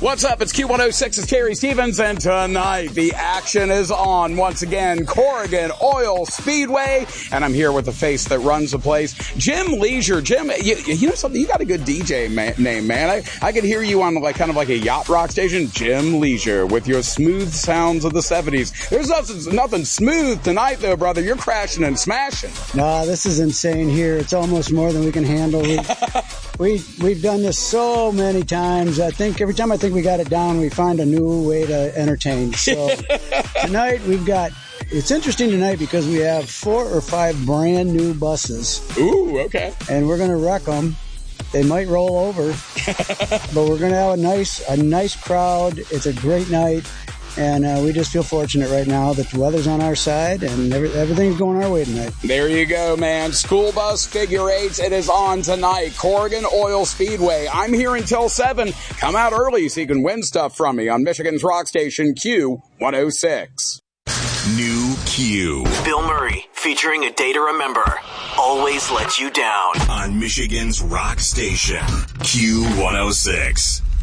What's up? It's Q106. It's Terry Stevens, and tonight the action is on once again. Corrigan Oil Speedway, and I'm here with the face that runs the place, Jim Leisure. Jim, you know something? You got a good DJ name, man. I could hear you on kind of like a yacht rock station, Jim Leisure, with your smooth sounds of the 70s. There's nothing smooth tonight, though, brother. You're crashing and smashing. Nah, this is insane here. It's almost more than we can handle. We've done this so many times. I think every time I think we got it down, we find a new way to entertain. So tonight it's interesting tonight because we have 4 or 5 brand new buses. Ooh, okay. And we're going to wreck them. They might roll over, but we're going to have a nice crowd. It's a great night. And we just feel fortunate right now that the weather's on our side and everything's going our way tonight. There you go, man. School bus figure eights. It is on tonight. Corrigan Oil Speedway. I'm here until 7. Come out early so you can win stuff from me on Michigan's rock station Q106. New Q. Bill Murray, featuring A Day to Remember. Always Let You Down. On Michigan's rock station Q106.